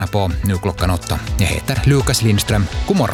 på nu klockan 8. Jag heter Lukas Lindström. God morgon.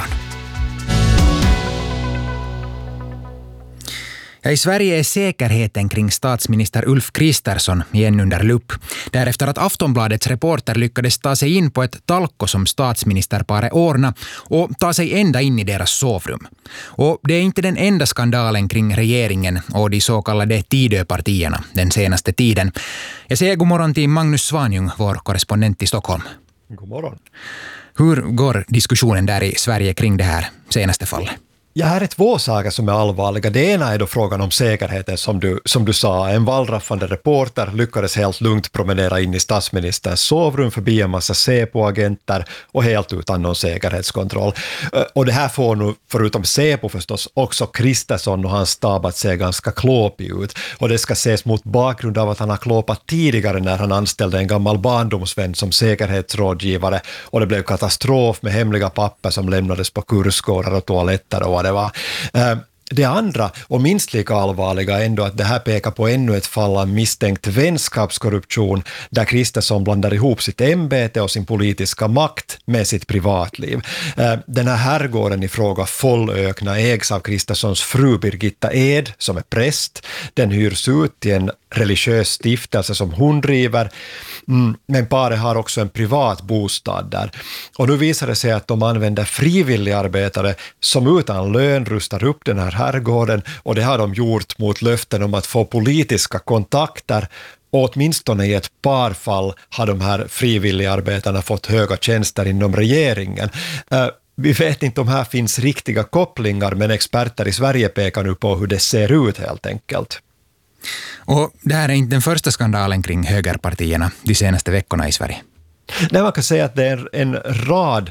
I Sverige är säkerheten kring statsminister Ulf Kristersson igen under lupp. Därefter att Aftonbladets reporter lyckades ta sig in på ett talko som statsministerparet ordna och ta sig ända in i deras sovrum. Och det är inte den enda skandalen kring regeringen och de så kallade Tidöpartierna den senaste tiden. Jag säger god morgon till Magnus Svanjung, vår korrespondent i Stockholm. God morgon. Hur går diskussionen där i Sverige kring det här senaste fallet? Ja, här är två saker som är allvarliga. Det ena är då frågan om säkerheten som du sa. En vallraffande reporter lyckades helt lugnt promenera in i statsministerns sovrum förbi en massa Säpo-agenter och helt utan någon säkerhetskontroll. Och det här får nu, förutom Säpo förstås, också Kristersson och hans stab att se ganska klåpig ut. Och det ska ses mot bakgrund av att han har klåpat tidigare när han anställde en gammal barndomsvän som säkerhetsrådgivare och det blev katastrof med hemliga papper som lämnades på kursgårdar och toaletter och det var. Det andra och minst lika allvarliga är ändå att det här pekar på ännu ett fall av misstänkt vänskapskorruption där Kristersson blandar ihop sitt ämbete och sin politiska makt med sitt privatliv. Den här herrgården i fråga Follökna ägs av Kristerssons fru Birgitta Ed som är präst. Den hyrs ut till en religiös stiftelse som hon driver. Men paret har också en privat bostad där. Och nu visar det sig att de använder frivilligarbetare som utan lön rustar upp den här herrgården och det har de gjort mot löften om att få politiska kontakter och åtminstone i ett par fall har de här frivilligarbetarna fått höga tjänster inom regeringen. Vi vet inte om här finns riktiga kopplingar men experter i Sverige pekar nu på hur det ser ut helt enkelt. Och det här är inte den första skandalen kring högerpartierna de senaste veckorna i Sverige. Nej, man kan säga att det är en rad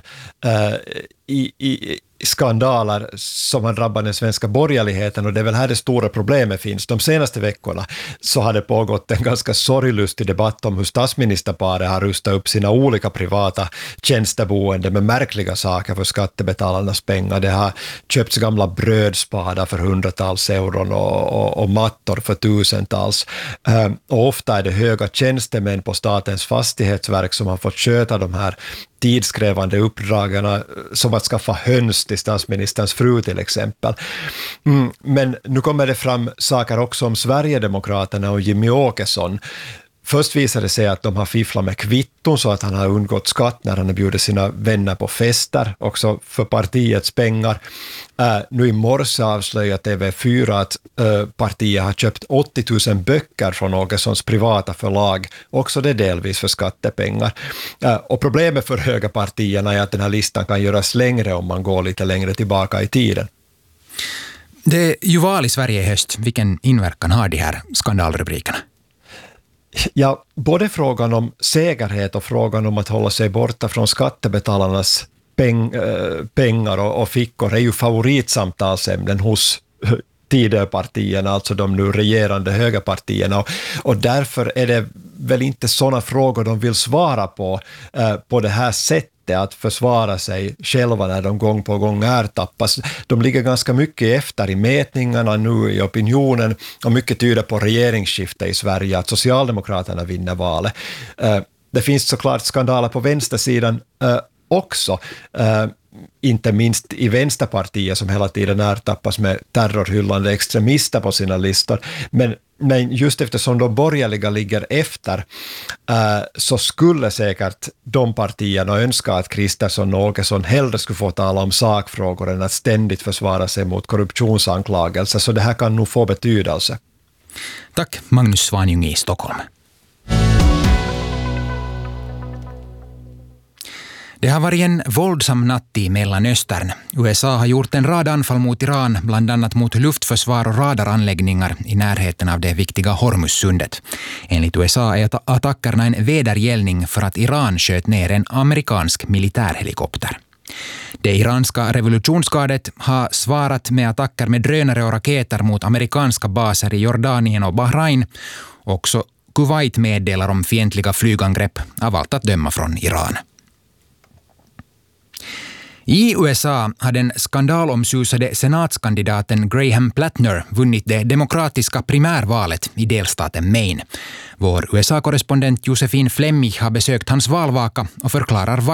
skandaler som har drabbat den svenska borgerligheten och det är väl här det stora problemet finns. De senaste veckorna så har det pågått en ganska sorglustig debatt om hur statsministerparet har rustat upp sina olika privata tjänsteboende med märkliga saker för skattebetalarnas pengar. Det har köpts gamla brödspadar för hundratals euron och mattor för tusentals. Och ofta är det höga tjänstemän på statens fastighetsverk som har fått sköta de här tidskrävande uppdragen som att skaffa höns till statsministerns fru till exempel. Men nu kommer det fram saker också om Sverigedemokraterna och Jimmy Åkesson. Först visade det sig att de har fifflat med kvitton så att han har undgått skatt när han har bjudit sina vänner på fester, också för partiets pengar. Nu i morse avslöjade TV4 att partiet har köpt 80 000 böcker från Åkessons privata förlag, också det delvis för skattepengar. Och problemet för högerpartierna är att den här listan kan göras längre om man går lite längre tillbaka i tiden. Det är ju val i Sverige i höst. Vilken inverkan har de här skandalrubrikerna? Ja, både frågan om säkerhet och frågan om att hålla sig borta från skattebetalarnas pengar och fickor är ju favoritsamtalsämnen hos Tidöpartierna, alltså de nu regerande högerpartierna. Och därför är det väl inte sådana frågor de vill svara på det här sättet, att försvara sig själva när de gång på gång ertappas. De ligger ganska mycket efter i mätningarna nu i opinionen och mycket tyder på regeringsskifte i Sverige, att Socialdemokraterna vinner valet. Det finns såklart skandaler på vänstersidan också, inte minst i Vänsterpartiet som hela tiden ertappas med terrorhyllande extremister på sina listor. Men just eftersom de borgerliga ligger efter så skulle säkert de partierna önska att Kristersson och Åkesson hellre skulle få tala om sakfrågor än att ständigt försvara sig mot korruptionsanklagelser. Så det här kan nog få betydelse. Tack Magnus Svanjung i Stockholm. Det har varit en våldsam natt i Mellanöstern. USA har gjort en rad anfall mot Iran, bland annat mot luftförsvar och radaranläggningar i närheten av det viktiga Hormuzsundet. Enligt USA är attackerna en vedergällning för att Iran sköt ner en amerikansk militärhelikopter. Det iranska revolutionsgardet har svarat med attacker med drönare och raketer mot amerikanska baser i Jordanien och Bahrain. Också Kuwait meddelar om fientliga flygangrepp, av allt att döma från Iran. I USA har den skandalomsusade senatskandidaten Graham Plattner vunnit det demokratiska primärvalet i delstaten Maine. Vår USA-korrespondent Josefin Flemmig har besökt hans valvaka och förklarar